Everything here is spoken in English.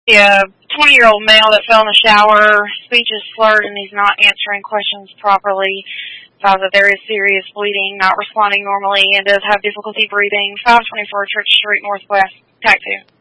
Yeah, 20-year-old male that fell in the shower, speech is slurred and he's not answering questions properly. Found that there is serious bleeding, not responding normally, and does have difficulty breathing. 524 Church Street Northwest, TAC 2.